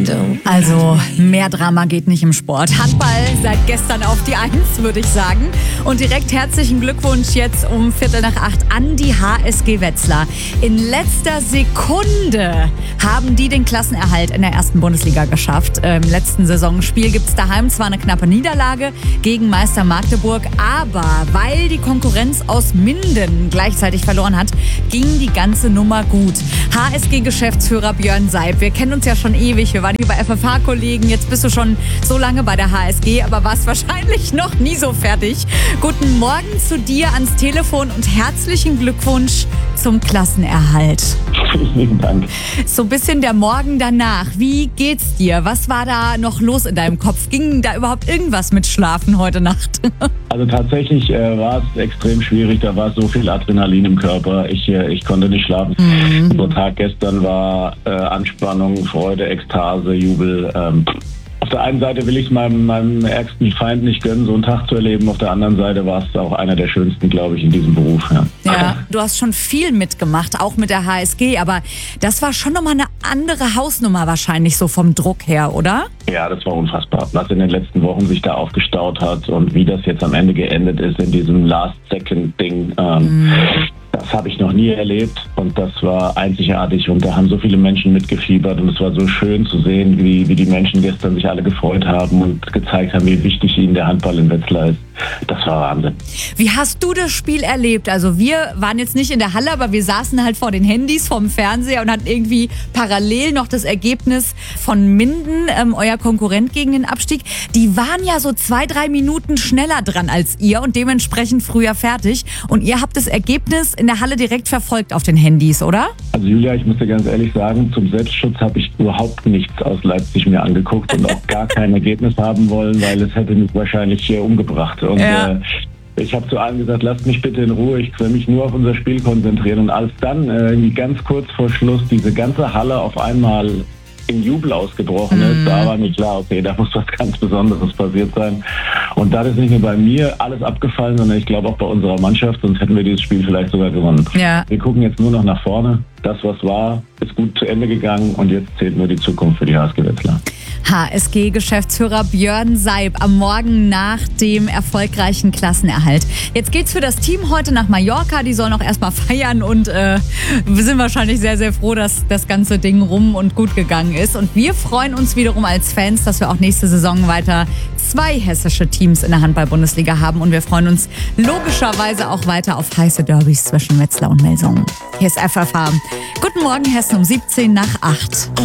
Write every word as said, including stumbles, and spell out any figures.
window. Also mehr Drama geht nicht im Sport. Handball seit gestern auf die Eins, würde ich sagen. Und direkt herzlichen Glückwunsch jetzt um Viertel nach acht an die H S G Wetzlar. In letzter Sekunde haben die den Klassenerhalt in der ersten Bundesliga geschafft. Im letzten Saisonspiel gibt es daheim zwar eine knappe Niederlage gegen Meister Magdeburg, aber weil die Konkurrenz aus Minden gleichzeitig verloren hat, ging die ganze Nummer gut. H S G-Geschäftsführer Björn Seib, wir kennen uns ja schon ewig, wir waren über F F H-Kollegen, jetzt bist du schon so lange bei der H S G, aber warst wahrscheinlich noch nie so fertig. Guten Morgen zu dir ans Telefon und herzlichen Glückwunsch zum Klassenerhalt. Vielen Dank. So ein bisschen der Morgen danach, wie geht's dir? Was war da noch los in deinem Kopf? Ging da überhaupt irgendwas mit Schlafen heute Nacht? Also tatsächlich äh, war es extrem schwierig, da war so viel Adrenalin im Körper, ich, äh, ich konnte nicht schlafen. Mhm. Der Tag gestern war äh, Anspannung, Freude, Ekstase, Jubel. Ähm, Auf der einen Seite will ich es meinem, meinem ärgsten Feind nicht gönnen, so einen Tag zu erleben. Auf der anderen Seite war es auch einer der schönsten, glaube ich, in diesem Beruf. Ja. Ja, du hast schon viel mitgemacht, auch mit der H S G, aber das war schon nochmal eine andere Hausnummer wahrscheinlich so vom Druck her, oder? Ja, das war unfassbar, was in den letzten Wochen sich da aufgestaut hat und wie das jetzt am Ende geendet ist in diesem Last-Second-Ding. Ähm, mm. Das habe ich noch nie erlebt und das war einzigartig und da haben so viele Menschen mitgefiebert und es war so schön zu sehen, wie, wie die Menschen gestern sich alle gefreut haben und gezeigt haben, wie wichtig ihnen der Handball in Wetzlar ist. Das war Wahnsinn. Wie hast du das Spiel erlebt? Also wir waren jetzt nicht in der Halle, aber wir saßen halt vor den Handys vom Fernseher und hatten irgendwie parallel noch das Ergebnis von Minden, ähm, euer Konkurrent gegen den Abstieg. Die waren ja so zwei, drei Minuten schneller dran als ihr und dementsprechend früher fertig. Und ihr habt das Ergebnis in der Halle direkt verfolgt auf den Handys, oder? Also Julia, ich muss dir ganz ehrlich sagen, zum Selbstschutz habe ich überhaupt nichts aus Leipzig mir angeguckt und auch gar kein Ergebnis haben wollen, weil es hätte mich wahrscheinlich hier umgebracht. Und ja. äh, ich habe zu allen gesagt, lasst mich bitte in Ruhe, ich will mich nur auf unser Spiel konzentrieren. Und als dann äh, irgendwie ganz kurz vor Schluss diese ganze Halle auf einmal in Jubel ausgebrochen ist, mm. da war mir klar, okay, da muss was ganz Besonderes passiert sein. Und da ist nicht nur bei mir alles abgefallen, sondern ich glaube auch bei unserer Mannschaft, sonst hätten wir dieses Spiel vielleicht sogar gewonnen. Ja. Wir gucken jetzt nur noch nach vorne. Das, was war, ist gut zu Ende gegangen und jetzt zählt nur die Zukunft für die H S G Wetzlar. H S G-Geschäftsführer Björn Seib am Morgen nach dem erfolgreichen Klassenerhalt. Jetzt geht's für das Team heute nach Mallorca. Die sollen auch erstmal feiern und äh, wir sind wahrscheinlich sehr, sehr froh, dass das ganze Ding rum und gut gegangen ist. Und wir freuen uns wiederum als Fans, dass wir auch nächste Saison weiter zwei hessische Teams in der Handball-Bundesliga haben. Und wir freuen uns logischerweise auch weiter auf heiße Derbys zwischen Wetzlar und Melsungen. Hier ist F F H. Guten Morgen Hessen um siebzehn nach acht.